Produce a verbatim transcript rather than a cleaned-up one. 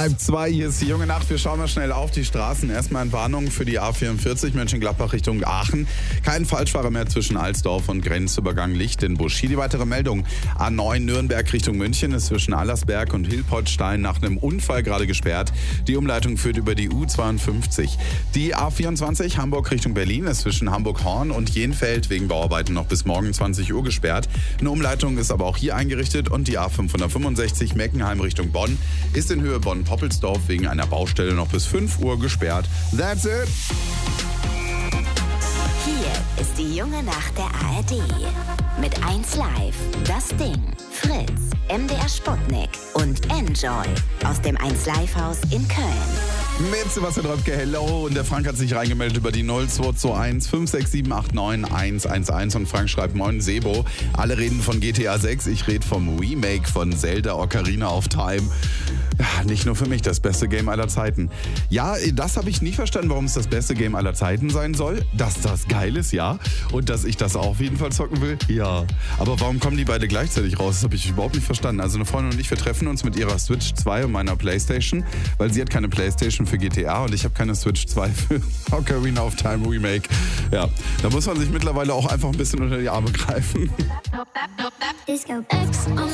Halb zwei, hier ist die junge Nacht. Wir schauen mal schnell auf die Straßen. Erstmal in Warnung für die A vierundvierzig Mönchengladbach Richtung Aachen. Kein Falschfahrer mehr zwischen Alsdorf und Grenzübergang Lichtenbusch. Hier die weitere Meldung. A neun Nürnberg Richtung München ist zwischen Allersberg und Hilpoltstein nach einem Unfall gerade gesperrt. Die Umleitung führt über die U zweiundfünfzig. Die A vierundzwanzig Hamburg Richtung Berlin ist zwischen Hamburg-Horn und Jenfeld wegen Bauarbeiten noch bis morgen zwanzig Uhr gesperrt. Eine Umleitung ist aber auch hier eingerichtet und die A fünfhundertfünfundsechzig Meckenheim Richtung Bonn ist in Höhe Bonn-Poppelsdorf wegen einer Baustelle noch bis fünf Uhr gesperrt. That's it! Hier ist die junge Nacht der A R D. Mit eins Live, das Ding, Fritz, M D R Sputnik und Enjoy aus dem eins Live Haus in Köln. Mit Sebastian Röpke, hello. Und der Frank hat sich reingemeldet über die null zwei zwei eins fünf sechs sieben acht neun eins eins eins. Und Frank schreibt, moin Sebo. Alle reden von G T A sechs, ich rede vom Remake von Zelda Ocarina of Time. Ja, nicht nur für mich das beste Game aller Zeiten. Ja, das habe ich nie verstanden, warum es das beste Game aller Zeiten sein soll. Dass das geil ist, ja. Und dass ich das auch auf jeden Fall zocken will, ja. Aber warum kommen die beide gleichzeitig raus? Das habe ich überhaupt nicht verstanden. Also eine Freundin und ich, wir treffen uns mit ihrer Switch zwei und meiner Playstation, weil sie hat keine Playstation für G T A und ich habe keine Switch zwei für Ocarina of Time Remake. Ja, da muss man sich mittlerweile auch einfach ein bisschen unter die Arme greifen. Disco X